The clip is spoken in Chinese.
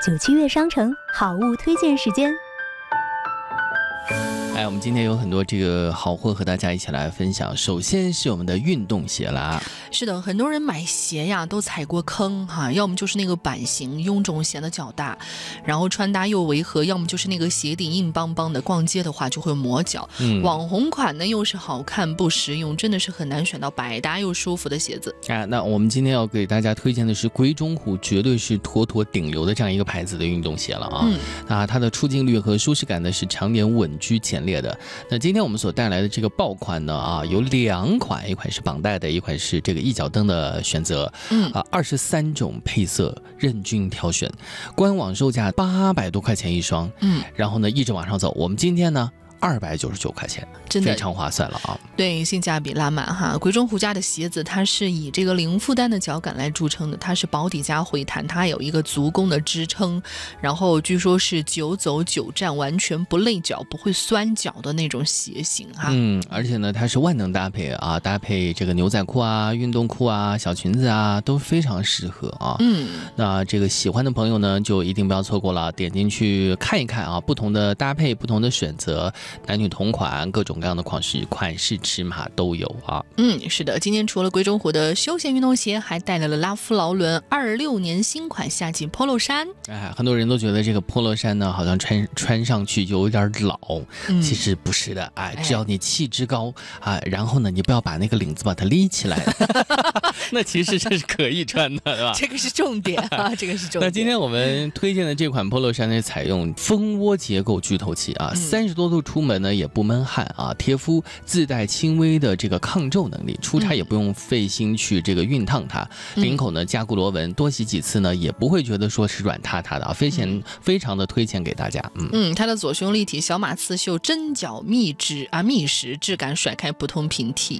97悦商城好物推荐时间。 我们今天有很多这个好货和大家一起来分享。首先是我们的运动鞋啦。 是的，很多人买鞋呀都踩过坑哈，要么就是那个版型臃肿显得较大，然后穿搭又违和，要么就是那个鞋底硬邦邦的，逛街的话就会磨脚。网红款呢又是好看不实用，真的是很难选到百搭又舒服的鞋子。 那我们今天要给大家推荐的是龟中虎，绝对是妥妥顶流的这样一个牌子的运动鞋了啊。它的出镜率和舒适感呢是常年稳居前列的。那今天我们所带来的这个爆款呢有2款，一款是绑带的，一款是这个一脚蹬的选择。23种配色任君挑选，官网售价800多块钱一双。然后呢一直往上走，我们今天呢299块钱，真的非常划算了啊！ 对，性价比拉满哈。龟中虎家的鞋子，它是以这个零负担的脚感来著称的，它是保底加回弹，它有一个足弓的支撑，然后据说是9走9站，完全不累脚，不会酸脚的那种鞋型哈。 而且呢，它是万能搭配啊，搭配这个牛仔裤啊、运动裤啊、小裙子啊，都非常适合啊。那这个喜欢的朋友呢，就一定不要错过了，点进去看一看啊，不同的搭配，不同的选择。男女同款，各种各样的款式尺码都有啊。 是的，今天除了龟中虎的休闲运动鞋，还带来了拉夫劳伦26年新款夏季 Polo 衫。 很多人都觉得这个 Polo 衫呢，好像穿上去就有点老，其实不是的只要你气质高然后呢，你不要把那个领子把它立起来，那其实这是可以穿的，对吧？ 这个是重点啊，这个是重点。 那今天我们推荐的这款 Polo 衫呢，采用蜂窝结构聚透气30多度出门呢也不闷汗贴肤自带轻微的这个抗皱能力，出差也不用费心去这个熨烫它。领口呢加固螺纹，多洗几次呢也不会觉得说是软塌塌的非常的推荐给大家。 它的左胸立体小码刺绣针脚密实，质感甩开不通平替。